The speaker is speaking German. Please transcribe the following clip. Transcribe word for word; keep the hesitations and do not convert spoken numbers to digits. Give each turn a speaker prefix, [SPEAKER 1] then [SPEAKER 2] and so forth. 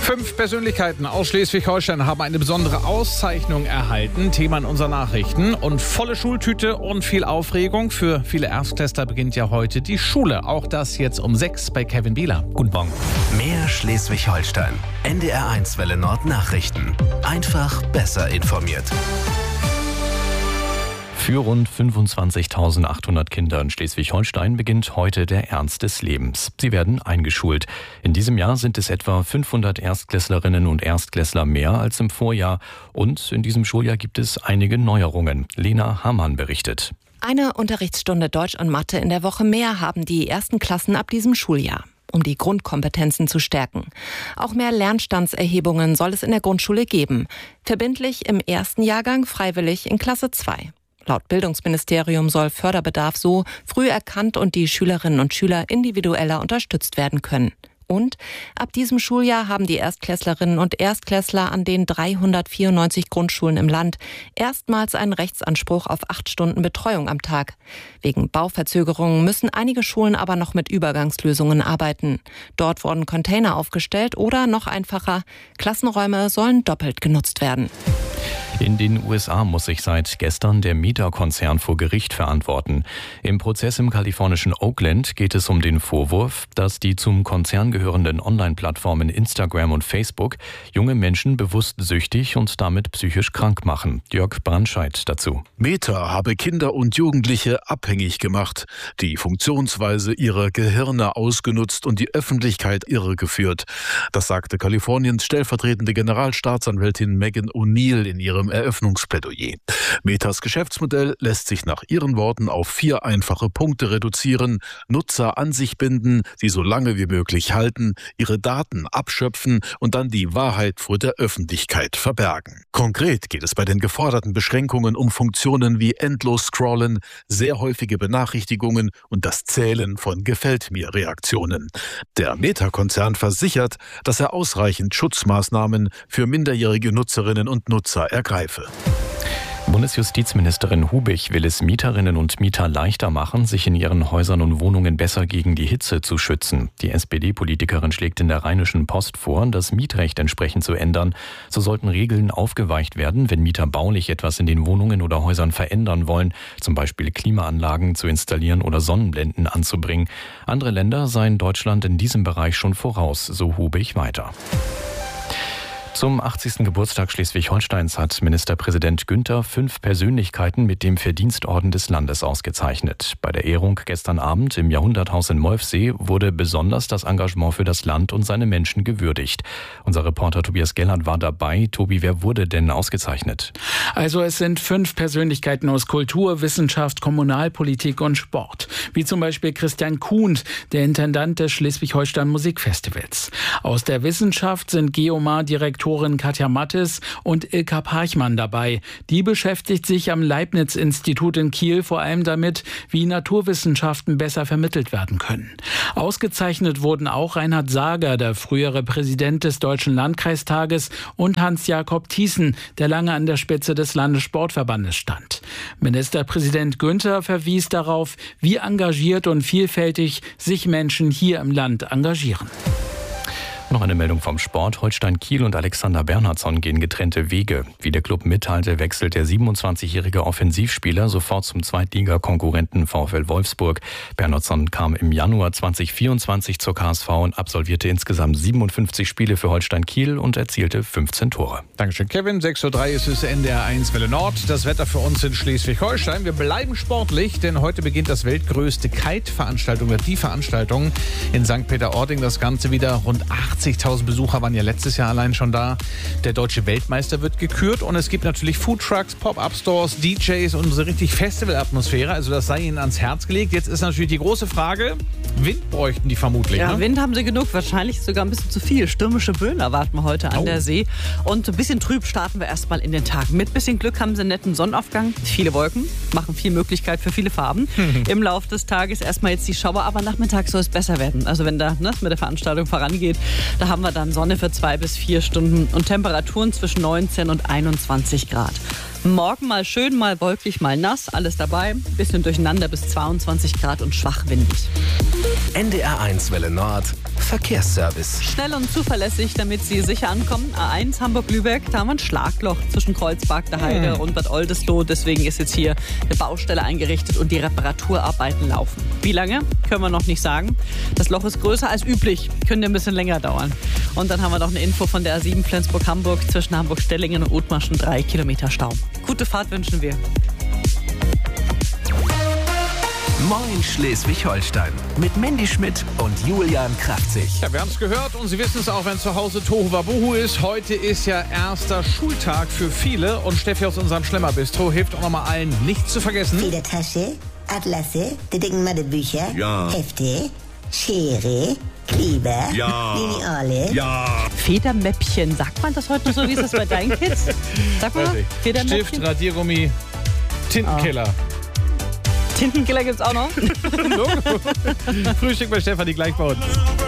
[SPEAKER 1] Fünf Persönlichkeiten aus Schleswig-Holstein haben eine besondere Auszeichnung erhalten. Thema in unseren Nachrichten. Und volle Schultüte und viel Aufregung. Für viele Erstklässler beginnt ja heute die Schule. Auch das jetzt um sechs bei Kevin Bieler. Guten Morgen.
[SPEAKER 2] Mehr Schleswig-Holstein. N D R eins Welle Nord Nachrichten. Einfach besser informiert.
[SPEAKER 3] Für rund fünfundzwanzigtausendachthundert Kinder in Schleswig-Holstein beginnt heute der Ernst des Lebens. Sie werden eingeschult. In diesem Jahr sind es etwa fünfhundert Erstklässlerinnen und Erstklässler mehr als im Vorjahr. Und in diesem Schuljahr gibt es einige Neuerungen. Lena Hamann berichtet.
[SPEAKER 4] Eine Unterrichtsstunde Deutsch und Mathe in der Woche mehr haben die ersten Klassen ab diesem Schuljahr, um die Grundkompetenzen zu stärken. Auch mehr Lernstandserhebungen soll es in der Grundschule geben. Verbindlich im ersten Jahrgang, freiwillig in Klasse zwei. Laut Bildungsministerium soll Förderbedarf so früh erkannt und die Schülerinnen und Schüler individueller unterstützt werden können. Und ab diesem Schuljahr haben die Erstklässlerinnen und Erstklässler an den dreihundertvierundneunzig Grundschulen im Land erstmals einen Rechtsanspruch auf acht Stunden Betreuung am Tag. Wegen Bauverzögerungen müssen einige Schulen aber noch mit Übergangslösungen arbeiten. Dort wurden Container aufgestellt oder noch einfacher, Klassenräume sollen doppelt genutzt werden.
[SPEAKER 3] In den U S A muss sich seit gestern der Meta-Konzern vor Gericht verantworten. Im Prozess im kalifornischen Oakland geht es um den Vorwurf, dass die zum Konzern gehörenden Online-Plattformen Instagram und Facebook junge Menschen bewusst süchtig und damit psychisch krank machen. Jörg Brandscheid dazu.
[SPEAKER 5] Meta habe Kinder und Jugendliche abhängig gemacht, die Funktionsweise ihrer Gehirne ausgenutzt und die Öffentlichkeit irregeführt. Das sagte Kaliforniens stellvertretende Generalstaatsanwältin Megan O'Neill in ihrem Eröffnungsplädoyer. Metas Geschäftsmodell lässt sich nach ihren Worten auf vier einfache Punkte reduzieren: Nutzer an sich binden, sie so lange wie möglich halten, ihre Daten abschöpfen und dann die Wahrheit vor der Öffentlichkeit verbergen. Konkret geht es bei den geforderten Beschränkungen um Funktionen wie endlos Scrollen, sehr häufige Benachrichtigungen und das Zählen von Gefällt-mir-Reaktionen. Der Meta-Konzern versichert, dass er ausreichend Schutzmaßnahmen für minderjährige Nutzerinnen und Nutzer ergreife.
[SPEAKER 3] Bundesjustizministerin Hubich will es Mieterinnen und Mieter leichter machen, sich in ihren Häusern und Wohnungen besser gegen die Hitze zu schützen. Die S P D-Politikerin schlägt in der Rheinischen Post vor, das Mietrecht entsprechend zu ändern. So sollten Regeln aufgeweicht werden, wenn Mieter baulich etwas in den Wohnungen oder Häusern verändern wollen, zum Beispiel Klimaanlagen zu installieren oder Sonnenblenden anzubringen. Andere Länder seien Deutschland in diesem Bereich schon voraus, so Hubich weiter. Zum achtzigsten Geburtstag Schleswig-Holsteins hat Ministerpräsident Günther fünf Persönlichkeiten mit dem Verdienstorden des Landes ausgezeichnet. Bei der Ehrung gestern Abend im Jahrhunderthaus in Molfsee wurde besonders das Engagement für das Land und seine Menschen gewürdigt. Unser Reporter Tobias Gellert war dabei. Tobi, wer wurde denn ausgezeichnet?
[SPEAKER 6] Also es sind fünf Persönlichkeiten aus Kultur, Wissenschaft, Kommunalpolitik und Sport. Wie zum Beispiel Christian Kuhn, der Intendant des Schleswig-Holstein Musikfestivals. Aus der Wissenschaft sind Geomar-Direktor Katja Mattes und Ilka Parchmann dabei. Die beschäftigt sich am Leibniz-Institut in Kiel vor allem damit, wie Naturwissenschaften besser vermittelt werden können. Ausgezeichnet wurden auch Reinhard Sager, der frühere Präsident des Deutschen Landkreistages, und Hans-Jakob Thiessen, der lange an der Spitze des Landessportverbandes stand. Ministerpräsident Günther verwies darauf, wie engagiert und vielfältig sich Menschen hier im Land engagieren.
[SPEAKER 3] Noch eine Meldung vom Sport. Holstein Kiel und Alexander Bernhardsson gehen getrennte Wege. Wie der Club mitteilte, wechselt der siebenundzwanzigjährige Offensivspieler sofort zum Zweitligakonkurrenten VfL Wolfsburg. Bernhardsson kam im Januar zweitausendvierundzwanzig zur K S V und absolvierte insgesamt siebenundfünfzig Spiele für Holstein Kiel und erzielte fünfzehn Tore.
[SPEAKER 1] Dankeschön, Kevin. sechs Uhr drei ist es N D R eins Welle Nord. Das Wetter für uns in Schleswig-Holstein. Wir bleiben sportlich, denn heute beginnt das weltgrößte Kite-Veranstaltung, oder die Veranstaltung in Sankt Peter-Ording. Das Ganze wieder rund achtzigtausend Besucher waren ja letztes Jahr allein schon da. Der deutsche Weltmeister wird gekürt und es gibt natürlich Foodtrucks, Pop-Up-Stores, D Js und so richtig Festival-Atmosphäre. Also das sei ihnen ans Herz gelegt. Jetzt ist natürlich die große Frage, Wind bräuchten die vermutlich.
[SPEAKER 7] Ja,
[SPEAKER 1] ne?
[SPEAKER 7] Wind haben sie genug, wahrscheinlich sogar ein bisschen zu viel. Stürmische Böen erwarten wir heute an
[SPEAKER 1] oh.
[SPEAKER 7] der See. Und ein bisschen trüb starten wir erstmal in den Tag. Mit bisschen Glück haben sie einen netten Sonnenaufgang. Viele Wolken, machen viel Möglichkeit für viele Farben. Im Laufe des Tages erstmal jetzt die Schauer, aber nachmittags soll es besser werden. Also wenn da ne, mit der Veranstaltung vorangeht, da haben wir dann Sonne für zwei bis vier Stunden und Temperaturen zwischen neunzehn und einundzwanzig Grad. Morgen mal schön, mal wolkig, mal nass, alles dabei. Bisschen durcheinander bis zweiundzwanzig Grad und schwach windig.
[SPEAKER 2] N D R eins Welle Nord, Verkehrsservice.
[SPEAKER 7] Schnell und zuverlässig, damit Sie sicher ankommen. A eins Hamburg-Lübeck, da haben wir ein Schlagloch zwischen Kreuzberg, der Heide
[SPEAKER 1] hm.
[SPEAKER 7] und Bad Oldesloe. Deswegen ist jetzt hier eine Baustelle eingerichtet und die Reparaturarbeiten laufen. Wie lange, können wir noch nicht sagen. Das Loch ist größer als üblich, könnte ein bisschen länger dauern. Und dann haben wir noch eine Info von der A sieben Flensburg-Hamburg zwischen Hamburg-Stellingen und Othmarschen, drei Kilometer Stau. Gute Fahrt wünschen wir.
[SPEAKER 2] Moin Schleswig-Holstein mit Mandy Schmidt und Julian Kraftzig.
[SPEAKER 1] Ja, wir haben es gehört und Sie wissen es auch, wenn zu Hause Tohuwabohu ist. Heute ist ja erster Schultag für viele und Steffi aus unserem Schlemmerbistro hilft auch nochmal allen, nichts zu vergessen.
[SPEAKER 8] Federtasche, Atlasse, die dicken Mathebücher,
[SPEAKER 9] ja.
[SPEAKER 8] Hefte, Schere, Kleber,
[SPEAKER 9] ja.
[SPEAKER 8] Lineale.
[SPEAKER 9] Ja.
[SPEAKER 7] Federmäppchen, sagt man das heute noch so, wie ist das bei deinen Kids? Sag mal, Federmäppchen.
[SPEAKER 1] Stift, Radiergummi, Tintenkiller.
[SPEAKER 7] Oh. Tintenkiller gibt's auch noch.
[SPEAKER 1] Frühstück bei Stefanie gleich bei uns.